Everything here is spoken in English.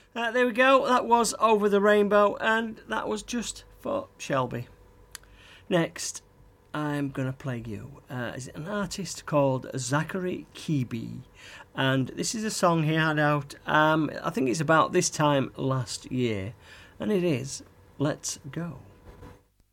There we go. That was Over the Rainbow, and that was just for Shelby. Next, I'm going to play you. Is an artist called Zachary Keeby, and this is a song he had out, I think it's about this time last year, and it is Let's Go.